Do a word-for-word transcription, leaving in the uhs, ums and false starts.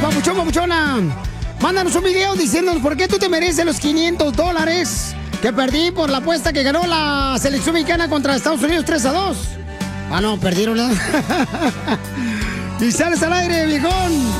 papuchón, papuchona. Mándanos un video diciéndonos por qué tú te mereces los quinientos dólares que perdí por la apuesta que ganó la selección mexicana contra Estados Unidos tres a dos. Ah, no, perdieron, ¿eh? Y sales al aire, viejón.